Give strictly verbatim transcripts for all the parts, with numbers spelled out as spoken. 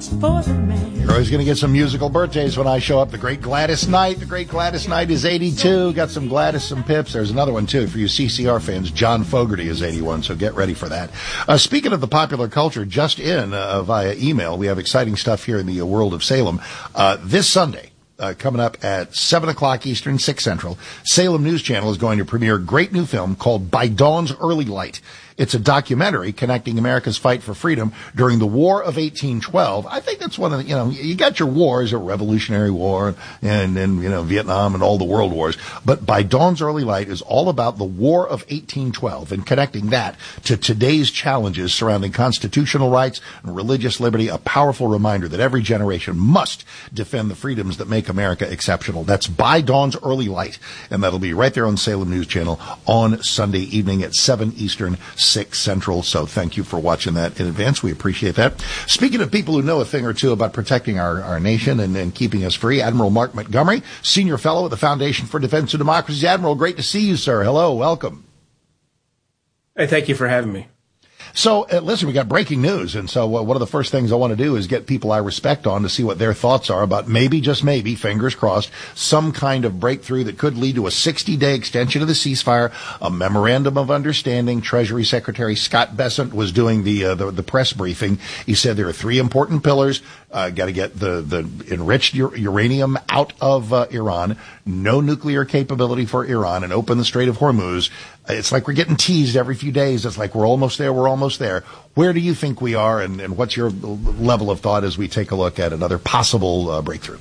for the man. You're always going to get some musical birthdays when I show up. The great Gladys Knight. The great Gladys Knight is eighty-two. Got some Gladys, some Pips. There's another one, too, for you C C R fans. John Fogerty is eighty-one, so get ready for that. Uh, speaking of the popular culture, just in uh, via email, we have exciting stuff here in the uh, world of Salem. Uh, this Sunday, Uh, coming up at seven o'clock Eastern, six Central, Salem News Channel is going to premiere a great new film called By Dawn's Early Light. It's a documentary connecting America's fight for freedom during the War of eighteen twelve. I think that's one of the, you know, you got your wars, a Revolutionary War and, and, you know, Vietnam and all the world wars. But By Dawn's Early Light is all about the War of eighteen twelve and connecting that to today's challenges surrounding constitutional rights and religious liberty, a powerful reminder that every generation must defend the freedoms that make America exceptional. That's By Dawn's Early Light, and that'll be right there on Salem News Channel on Sunday evening at seven Eastern, six Central. So thank you for watching that in advance. We appreciate that. Speaking of people who know a thing or two about protecting our, our nation and, and keeping us free, Admiral Mark Montgomery, Senior Fellow at the Foundation for Defense of Democracy. Admiral, great to see you, sir. Hello, welcome. Hey, thank you for having me. So, uh, listen, we got breaking news, and so uh, one of the first things I want to do is get people I respect on to see what their thoughts are about maybe, just maybe, fingers crossed, some kind of breakthrough that could lead to a sixty-day extension of the ceasefire, a memorandum of understanding. Treasury Secretary Scott Bessent was doing the uh, the, the press briefing. He said there are three important pillars. Uh, got to get the, the enriched ur- uranium out of uh, Iran, no nuclear capability for Iran, and open the Strait of Hormuz. It's like we're getting teased every few days. It's like we're almost there, we're almost there. Where do you think we are, and, and what's your level of thought as we take a look at another possible uh, breakthrough?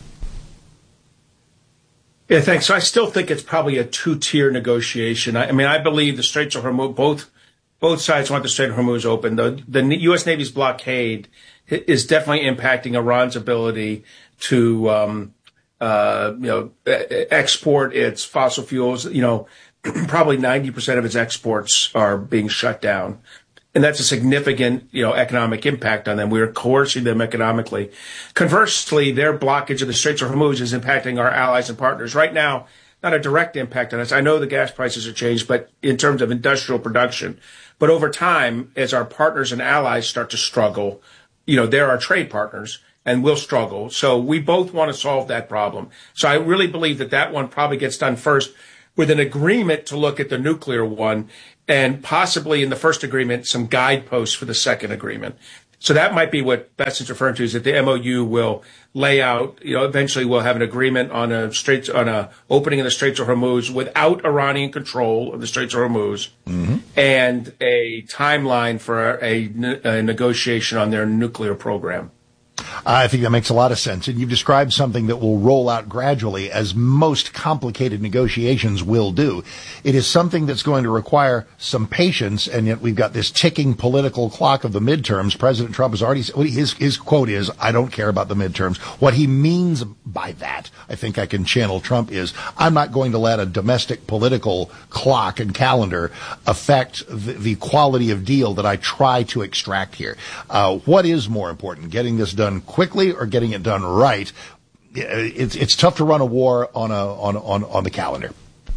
Yeah, thanks. So I still think it's probably a two-tier negotiation. I, I mean, I believe the Straits of Hormuz, both both sides want the Strait of Hormuz open. The, the U S Navy's blockade is definitely impacting Iran's ability to, um, uh, you know, export its fossil fuels. You know, probably ninety percent of its exports are being shut down. And that's a significant, you know, economic impact on them. We're coercing them economically. Conversely, their blockage of the Straits of Hormuz is impacting our allies and partners. Right now, not a direct impact on us. I know the gas prices have changed, but in terms of industrial production. But over time, as our partners and allies start to struggle, you know, they're our trade partners and we'll struggle. So we both want to solve that problem. So I really believe that that one probably gets done first with an agreement to look at the nuclear one and possibly in the first agreement, some guideposts for the second agreement. So that might be what Bessent's referring to, is that the M O U will lay out, you know, eventually we'll have an agreement on a straits, on a opening of the Straits of Hormuz without Iranian control of the Straits of Hormuz, mm-hmm. and a timeline for a, a negotiation on their nuclear program. I think that makes a lot of sense. And you've described something that will roll out gradually, as most complicated negotiations will do. It is something that's going to require some patience, and yet we've got this ticking political clock of the midterms. President Trump has already, his, his quote is, I don't care about the midterms. What he means by that, I think I can channel Trump, is I'm not going to let a domestic political clock and calendar affect the, the quality of deal that I try to extract here. Uh, what is more important, getting this done quickly or getting it done right? It's it's tough to run a war on a on on on the calendar.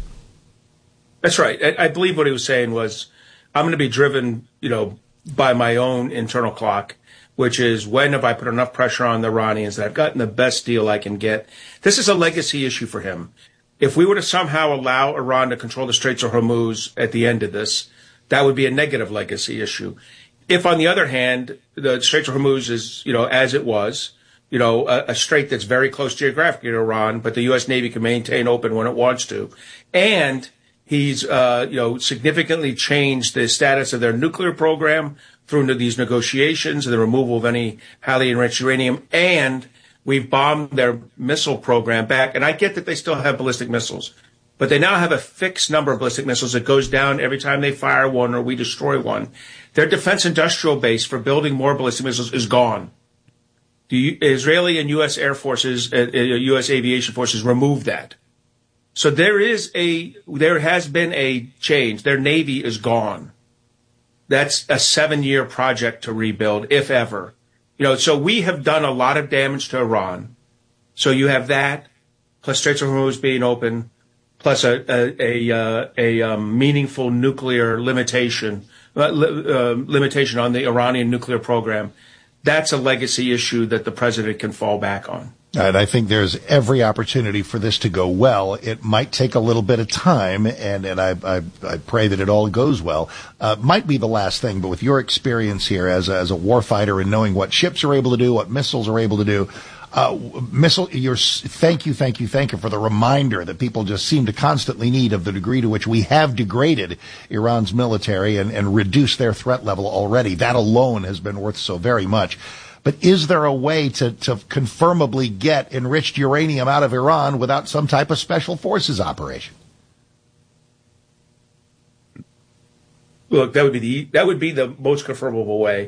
That's right. I, I believe what he was saying was, I'm going to be driven, you know, by my own internal clock, which is when have I put enough pressure on the Iranians that I've gotten the best deal I can get. This is a legacy issue for him. If we were to somehow allow Iran to control the Straits of Hormuz at the end of this, that would be a negative legacy issue. If, on the other hand, the Straits of Hormuz is, you know, as it was, you know, a, a strait that's very close geographically to Iran, but the U S Navy can maintain open when it wants to, and he's, uh, you know, significantly changed the status of their nuclear program through these negotiations and the removal of any highly enriched uranium, and we've bombed their missile program back. And I get that they still have ballistic missiles, but they now have a fixed number of ballistic missiles that goes down every time they fire one or we destroy one. Their defense industrial base for building more ballistic missiles is gone. The Israeli and U S Air Forces, uh, U S aviation forces removed that. So there is a, there has been a change. Their Navy is gone. That's a seven-year project to rebuild, if ever. You know, so we have done a lot of damage to Iran. So you have that, plus Straits of Hormuz being open, plus a a a, uh, a um, meaningful nuclear limitation, uh, li- uh, limitation on the Iranian nuclear program. that's a legacy issue that the president can fall back on. And I think there's every opportunity for this to go well. It might take a little bit of time, and, and I, I, I pray that it all goes well. Uh, might be the last thing, but with your experience here as a, as a warfighter and knowing what ships are able to do, what missiles are able to do, uh, missile, your, thank you, thank you, thank you for the reminder that people just seem to constantly need of the degree to which we have degraded Iran's military and, and reduced their threat level already. That alone has been worth so very much. But is there a way to, to confirmably get enriched uranium out of Iran without some type of special forces operation? Look, that would be the that would be the most confirmable way.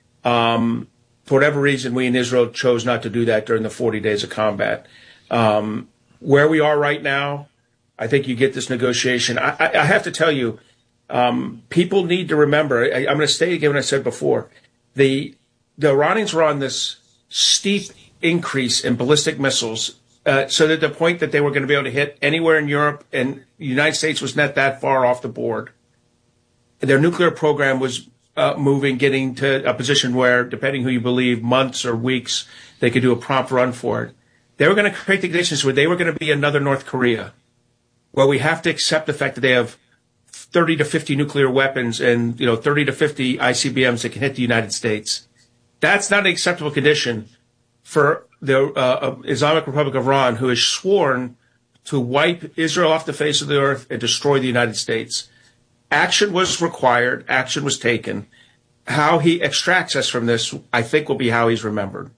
Um, for whatever reason, we in Israel chose not to do that during the forty days of combat. Um, where we are right now, I think you get this negotiation. I, I, I have to tell you, um, people need to remember. I, I'm going to state again what I said before. The The Iranians were on this steep increase in ballistic missiles, uh, so that the point that they were going to be able to hit anywhere in Europe, and the United States was not that far off the board. Their nuclear program was uh, moving, getting to a position where, depending who you believe, months or weeks, they could do a prompt run for it. They were going to create the conditions where they were going to be another North Korea, where we have to accept the fact that they have thirty to fifty nuclear weapons and, you know, thirty to fifty I C B Ms that can hit the United States. That's not an acceptable condition for the uh, Islamic Republic of Iran, who has sworn to wipe Israel off the face of the earth and destroy the United States. Action was required. Action was taken. How he extracts us from this, I think, will be how he's remembered.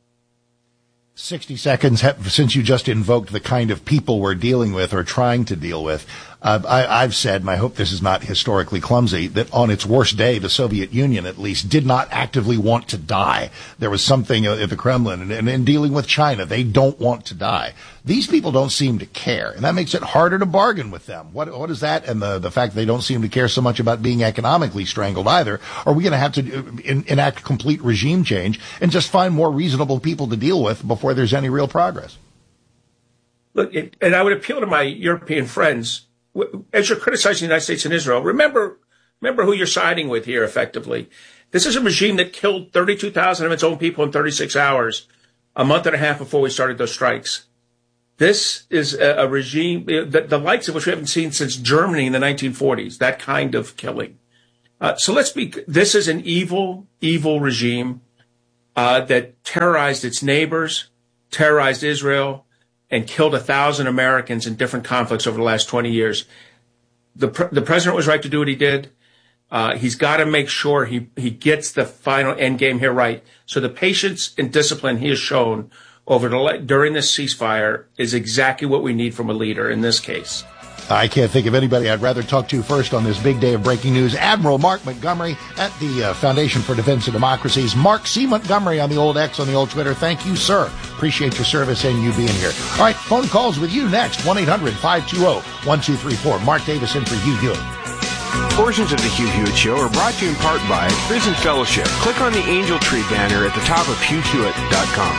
sixty seconds, since you just invoked the kind of people we're dealing with or trying to deal with. Uh, I, I've said, and I hope this is not historically clumsy, that on its worst day, the Soviet Union, at least, did not actively want to die. There was something at the Kremlin, and, and in dealing with China, they don't want to die. These people don't seem to care, and that makes it harder to bargain with them. What, what is that? And the, the fact they don't seem to care so much about being economically strangled either. Are we going to have to in, enact complete regime change and just find more reasonable people to deal with before there's any real progress? Look, it, and I would appeal to my European friends, as you're criticizing the United States and Israel, remember, remember who you're siding with here, effectively. This is a regime that killed thirty-two thousand of its own people in thirty-six hours, a month and a half before we started those strikes. This is a, a regime, the, the likes of which we haven't seen since Germany in the nineteen forties, that kind of killing. Uh, so let's be, this is an evil, evil regime uh, that terrorized its neighbors, terrorized Israel, and killed a thousand Americans in different conflicts over the last twenty years. The pre- the president was right to do what he did. Uh, he's got to make sure he, he gets the final end game here right. So the patience and discipline he has shown over the during this ceasefire is exactly what we need from a leader in this case. I can't think of anybody I'd rather talk to first on this big day of breaking news. Admiral Mark Montgomery at the uh, Foundation for Defense of Democracies. Mark C. Montgomery on the old X, on the old Twitter. Thank you, sir. Appreciate your service and you being here. All right, phone calls with you next. one eight hundred five two zero one two three four. Mark Davis in for Hugh Hewitt. Portions of the Hugh Hewitt Show are brought to you in part by Prison Fellowship. Click on the Angel Tree banner at the top of hugh hewitt dot com.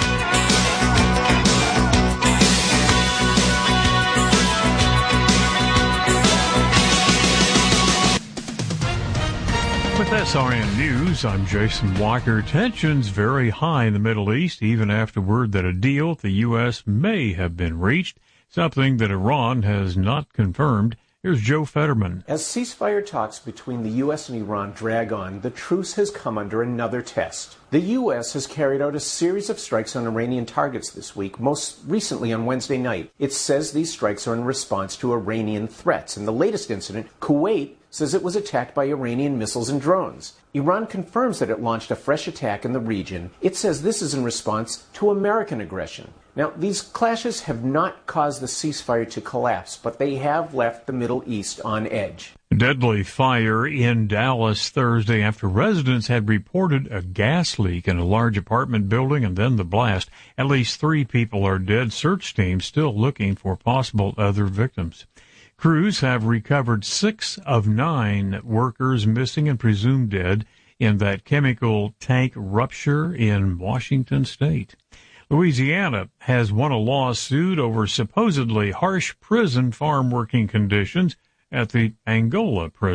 With S R N News, I'm Jason Walker. Tensions very high in the Middle East, even after word that a deal with the U S may have been reached, something that Iran has not confirmed. Here's Joe Fetterman. As ceasefire talks between the U S and Iran drag on, the truce has come under another test. The U S has carried out a series of strikes on Iranian targets this week, most recently on Wednesday night. It says these strikes are in response to Iranian threats. In the latest incident, Kuwait says it was attacked by Iranian missiles and drones. Iran confirms that it launched a fresh attack in the region. It says this is in response to American aggression. Now, these clashes have not caused the ceasefire to collapse, but they have left the Middle East on edge. Deadly fire in Dallas Thursday after residents had reported a gas leak in a large apartment building and then the blast. At least three people are dead. Search teams still looking for possible other victims. Crews have recovered six of nine workers missing and presumed dead in that chemical tank rupture in Washington state. Louisiana has won a lawsuit over supposedly harsh prison farm working conditions at the Angola prison.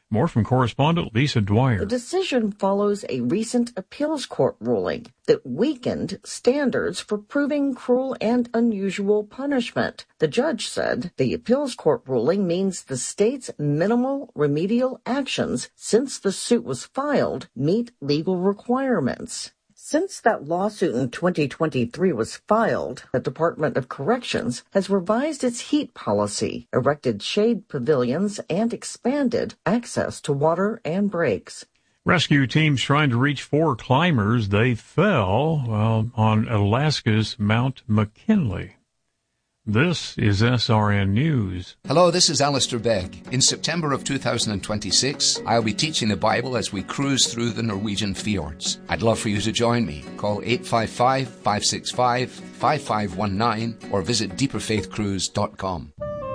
More from correspondent Lisa Dwyer. The decision follows a recent appeals court ruling that weakened standards for proving cruel and unusual punishment. The judge said the appeals court ruling means the state's minimal remedial actions since the suit was filed meet legal requirements. Since that lawsuit in twenty twenty-three was filed, the Department of Corrections has revised its heat policy, erected shade pavilions, and expanded access to water and breaks. Rescue teams trying to reach four climbers. They fell well, on Alaska's Mount McKinley. This is S R N News. Hello, this is Alistair Begg. In September of two thousand twenty-six, I'll be teaching the Bible as we cruise through the Norwegian fjords. I'd love for you to join me. Call eight five five, five six five, five five one nine or visit deeper faith cruise dot com.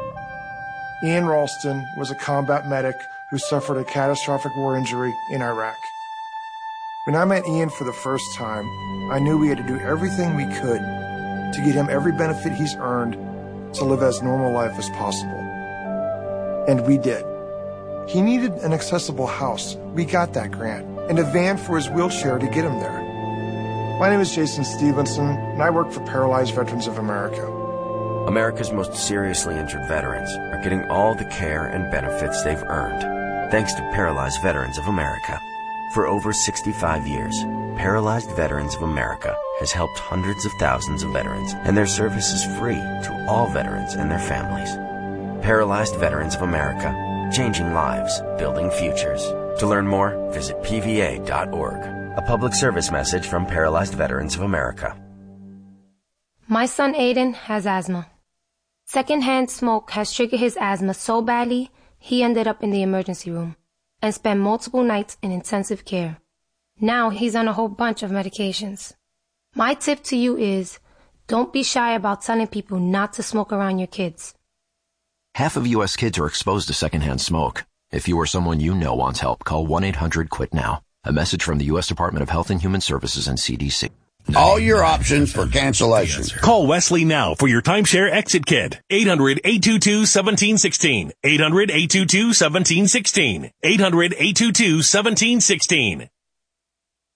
Ian Ralston was a combat medic who suffered a catastrophic war injury in Iraq. When I met Ian for the first time, I knew we had to do everything we could to get him every benefit he's earned to live as normal life as possible. And we did. He needed an accessible house. We got that grant. And a van for his wheelchair to get him there. My name is Jason Stevenson, and I work for Paralyzed Veterans of America. America's most seriously injured veterans are getting all the care and benefits they've earned, thanks to Paralyzed Veterans of America. For over sixty-five years, Paralyzed Veterans of America has helped hundreds of thousands of veterans, and their service is free to all veterans and their families. Paralyzed Veterans of America, changing lives, building futures. To learn more, visit P V A dot org. A public service message from Paralyzed Veterans of America. My son Aiden has asthma. Secondhand smoke has triggered his asthma so badly, he ended up in the emergency room and spent multiple nights in intensive care. Now he's on a whole bunch of medications. My tip to you is, don't be shy about telling people not to smoke around your kids. Half of U S kids are exposed to secondhand smoke. If you or someone you know wants help, call one eight hundred quit now. A message from the U S Department of Health and Human Services and C D C. All your options for cancellation. Call Wesley now for your timeshare exit kit. eight hundred, eight two two, one seven one six. eight hundred, eight two two, one seven one six. eight hundred, eight two two, one seven one six.